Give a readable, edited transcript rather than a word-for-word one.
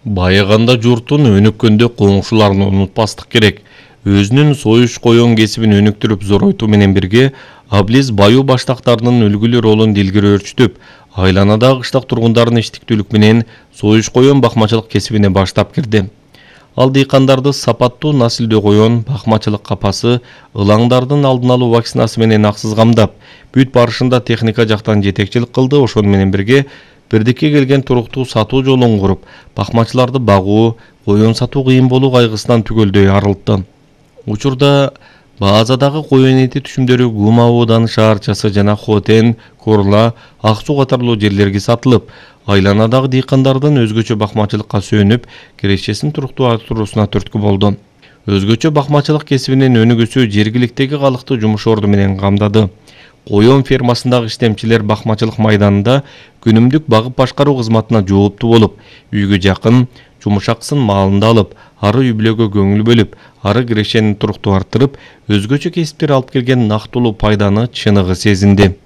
Байыганда журтун өнүккөндө коңшуларын унутпастык керек. Өзүнүн союш коен кесибин өнүктүрүп зоройтуу менен бирге, Аблиз баюу баштактарынын үлгүлүү ролун дилгире өрчүтүп, айланадагы кыштак тургундарын иштиктүүлүк менен союш коен бакмачылык кесибине баштап кирди. Ал дыйкандарды сапаттуу насилдүү коен, бакмачылык капасы, ылаңдардын алдын алуу вакцинасы менен аксыз камдап, бүт барышында техника жактан жетекчилик кылды. Ошону менен бирге бирдикке келген туруктуу сатуу жолун куруп, бакмачыларды багуу, коен сатуу кыйын болуу кайгысынан түгөлдөй арылтты. Учурда базадагы коен эти түшүмдөрү Гума Ооданы шаарчасы жана Хотен, Корла, Ак суу катарлуу жерлерге сатылып, айланадагы дыйкандардын өзгөчө бакмачылыкка сүйөнүп, кирешесин туруктуу арттыруусуна түрткү болду. Өзгөчө бакмачылык кесибинин өнүгүүсү жергиликтеги калыкты жумуш орду менен камдады. Коен фермасындагы иштемчилер бакмачылык майданында күнүмдүк багып башкаруу кызматына жооптуу болуп, үйгө жакын, жумушаксын маалында алып, ары үй-бүлөгө көңүл бөлүп, ары кирешени туруктуу арттырып, өзгөчө кесиптер алып келген нактылуу пайданы чыныгы сезинди.